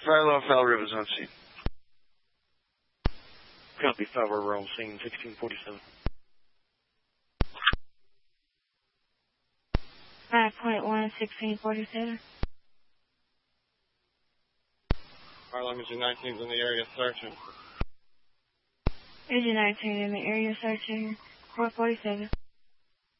Fire Law Foul Rivers on scene. Copy, Foul River on scene, 1647. 5.1, 1647. Fire Line Agent 19 is in the area searching. Agent 19 in the area searching, 447.